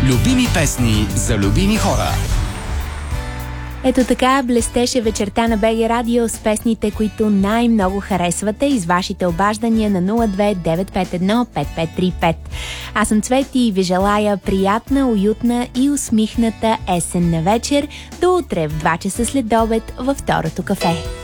Любими песни за любими хора. Ето така блестеше вечерта на БГ Радио с песните, които най-много харесвате и с вашите обаждания на 02-951-5535. Аз съм Цвети и ви желая приятна, уютна и усмихната есенна вечер. До утре в 2 часа след обед във второто кафе.